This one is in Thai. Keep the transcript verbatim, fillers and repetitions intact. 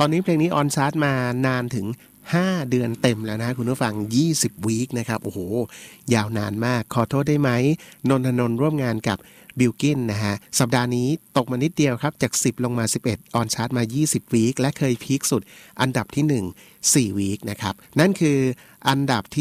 อนนี้เพลงนี้ออนชาร์ตมานานถึงห้าเดือนเต็มแล้วนะคุณผู้ฟังยี่สิบวีคนะครับโอ้โหยาวนานมากขอโทษได้ไหมนนทนนท์ร่วมงานกับบิลกินนะฮะสัปดาห์นี้ตกมานิดเดียวครับจากสิบลงมาสิบเอ็ดออนชาร์ตมายี่สิบวีคและเคยพีคสุดอันดับที่หนึ่ง สี่วีคนะครับนั่นคืออันดับที่